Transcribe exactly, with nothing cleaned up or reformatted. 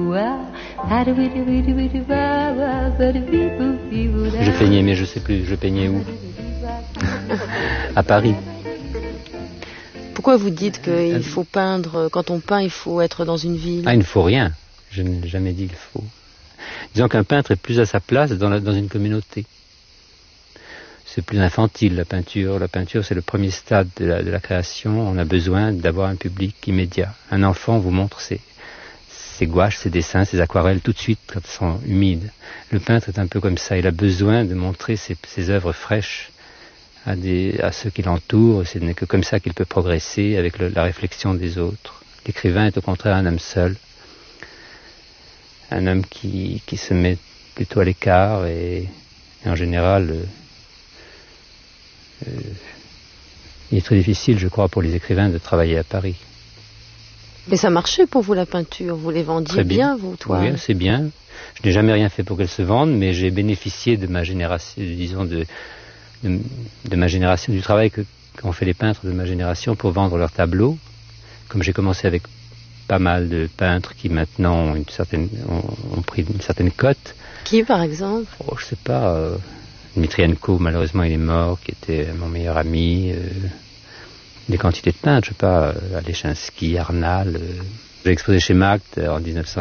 Je peignais, mais je sais plus, je peignais où? À Paris. Pourquoi vous dites qu'il faut peindre, quand on peint, il faut être dans une ville? Ah, il ne faut rien. Je n'ai jamais dit qu'il faut. Disons qu'un peintre est plus à sa place dans, la, dans une communauté. C'est plus infantile, la peinture. La peinture, c'est le premier stade de la, de la création. On a besoin d'avoir un public immédiat. Un enfant vous montre ses, ses gouaches, ses dessins, ses aquarelles tout de suite quand elles sont humides. Le peintre est un peu comme ça. Il a besoin de montrer ses, ses œuvres fraîches à, des, à ceux qui l'entourent. Ce n'est que comme ça qu'il peut progresser avec le, la réflexion des autres. L'écrivain est au contraire un homme seul. Un homme qui, qui se met plutôt à l'écart et, et en général... Euh, Euh, il est très difficile, je crois, pour les écrivains de travailler à Paris. Mais ça marchait pour vous, la peinture? Vous les vendiez bien, bien, vous, toi? Oui, c'est bien. Je n'ai jamais rien fait pour qu'elles se vendent, mais j'ai bénéficié de ma génération, disons, de, de, de ma génération, du travail que, qu'ont fait les peintres de ma génération pour vendre leurs tableaux. Comme j'ai commencé avec pas mal de peintres qui maintenant ont, une certaine, ont, ont pris une certaine cote. Qui, par exemple? Oh, je sais pas... Euh, Dmitrienko, malheureusement, il est mort, qui était mon meilleur ami. Euh, des quantités de peintres, je sais pas, euh, Alechinsky, Arnal. Euh, j'ai exposé chez Magde en dix-neuf cent